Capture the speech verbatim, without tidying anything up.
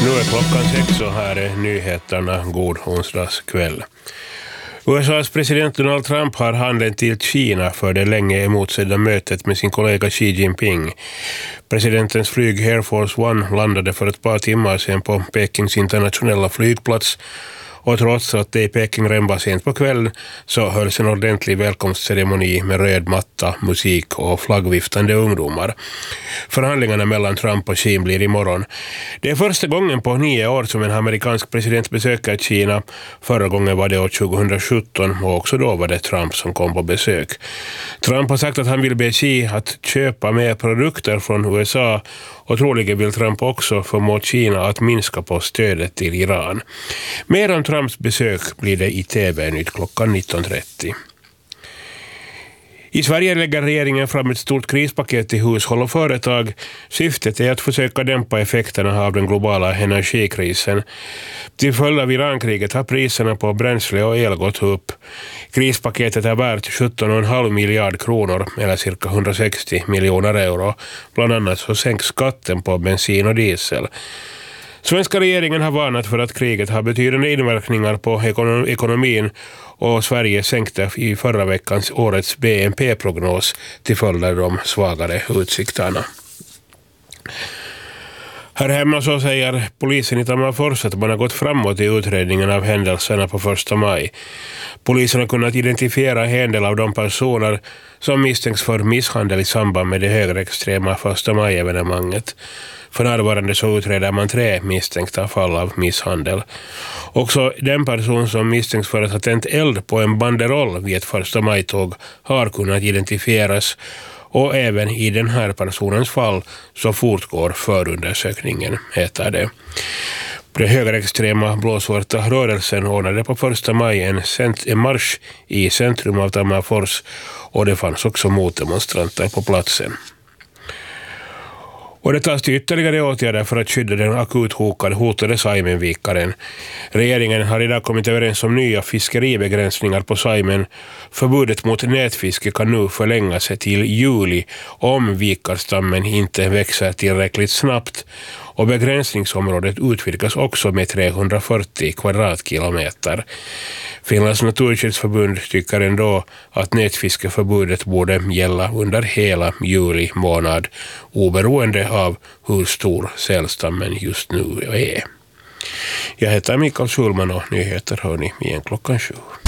Nu är klockan sex och här är nyheterna. God onsdagskväll. U S A:s president Donald Trump har handen till Kina för det länge emotsedda mötet med sin kollega Xi Jinping. Presidentens flyg Air Force One landade för ett par timmar sedan på Pekings internationella flygplats. Och trots att det i Peking redan var sent på kvällen så hölls en ordentlig välkomstceremoni med röd matta, musik och flaggviftande ungdomar. Förhandlingarna mellan Trump och Xi blir imorgon. Det är första gången på nio år som en amerikansk president besöker Kina. Förra gången var det år tjugohundrasjutton och också då var det Trump som kom på besök. Trump har sagt att han vill be Xi att köpa mer produkter från U S A och troligen vill Trump också förmå Kina att minska på stödet till Iran. Mer om Trumps besök blir det i T V-nytt klockan nitton trettio. I Sverige lägger regeringen fram ett stort krispaket till hushåll och företag. Syftet är att försöka dämpa effekterna av den globala energikrisen. Till följd av Irankriget har priserna på bränsle och el gått upp. Krispaketet är värt sjutton komma fem miljard kronor eller cirka hundrasextio miljoner euro. Bland annat så sänks skatten på bensin och diesel. Svenska regeringen har varnat för att kriget har betydande inverkningar på ekonomin och Sverige sänkte i förra veckans årets B N P-prognos till följd av de svagare utsikterna. Här hemma så säger polisen i Tammerfors att man har gått framåt i utredningen av händelserna på första maj. Polisen har kunnat identifiera en del av de personer som misstänks för misshandel i samband med det högerextrema första maj-evenemanget. För närvarande så utreder man tre misstänkta fall av misshandel. Också den person som misstänks för att ha tänt eld på en banderoll vid ett första majtåg har kunnat identifieras. Och även i den här personens fall så fortgår förundersökningen, heter det. Den högerextrema blåsvarta rörelsen ordnade på första maj en, cent- en marsch i centrum av Tammerfors och det fanns också motdemonstranter på platsen. Och det tas till ytterligare åtgärder för att skydda den akut hotade Saimenvikaren. Regeringen har idag kommit överens om nya fiskeribegränsningar på Saimen. Förbudet mot nätfiske kan nu förlängas till juli om vikarstammen inte växer tillräckligt snabbt. Och begränsningsområdet utvidgas också med trehundrafyrtio kvadratkilometer. Finlands naturskyddsförbund tycker ändå att nätfiskeförbudet borde gälla under hela juli månad, oberoende av hur stor sälstammen just nu är. Jag heter Mikael Schulman och nyheter hör ni igen klockan sju.